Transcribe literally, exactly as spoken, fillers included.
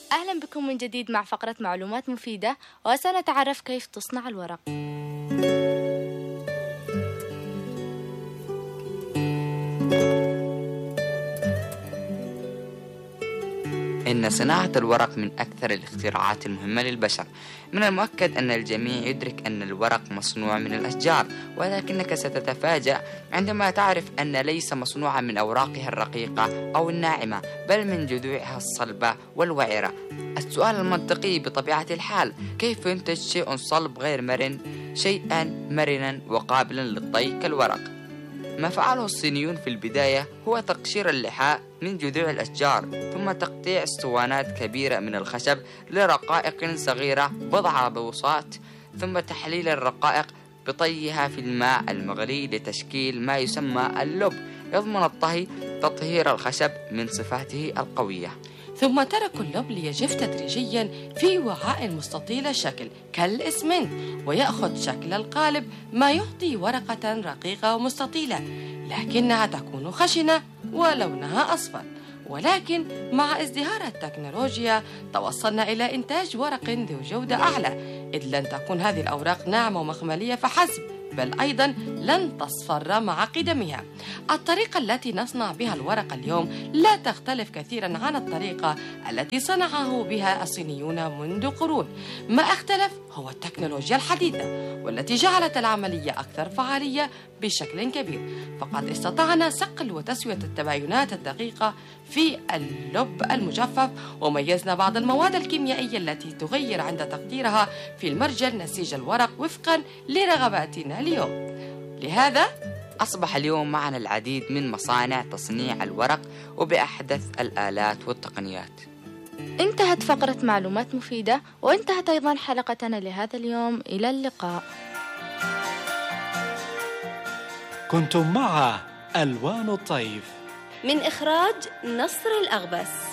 أهلا بكم من جديد مع فقرة معلومات مفيدة، وسنتعرف كيف تصنع الورق. إن صناعة الورق من أكثر الاختراعات المهمة للبشر. من المؤكد أن الجميع يدرك أن الورق مصنوع من الأشجار، ولكنك ستتفاجأ عندما تعرف أن ليس مصنوعا من أوراقها الرقيقة أو الناعمة، بل من جذوعها الصلبة والوعرة. السؤال المنطقي بطبيعة الحال، كيف ينتج شيء صلب غير مرن شيئا مرنا وقابلا للطي كالورق؟ ما فعله الصينيون في البداية هو تقشير اللحاء من جذوع الأشجار، ثم تقطيع اسطوانات كبيرة من الخشب لرقائق صغيرة بضع بوصات، ثم تحليل الرقائق بطيها في الماء المغلي لتشكيل ما يسمى اللب، يضمن الطهي تطهير الخشب من صفاته القوية. ثم تركوا اللب ليجف تدريجيا في وعاء مستطيل الشكل كالإسمنت، ويأخذ شكل القالب، ما يعطي ورقة رقيقة ومستطيلة، لكنها تكون خشنة ولونها أصفر. ولكن مع ازدهار التكنولوجيا توصلنا إلى إنتاج ورق ذو جودة أعلى، إذ لن تكون هذه الأوراق ناعمة ومخملية فحسب، بل أيضا لن تصفر مع قدمها. الطريقة التي نصنع بها الورق اليوم لا تختلف كثيرا عن الطريقة التي صنعه بها الصينيون منذ قرون. ما اختلف هو التكنولوجيا الحديثة، والتي جعلت العملية أكثر فعالية بشكل كبير. فقد استطعنا صقل وتسوية التباينات الدقيقة في اللب المجفف، وميزنا بعض المواد الكيميائية التي تغير عند تقديرها في المرجل نسيج الورق وفقا لرغباتنا اليوم. لهذا أصبح اليوم معنا العديد من مصانع تصنيع الورق وبأحدث الآلات والتقنيات. انتهت فقرة معلومات مفيدة، وانتهت أيضا حلقتنا لهذا اليوم. إلى اللقاء. كنتم مع ألوان الطيف من إخراج نصر الأغبس.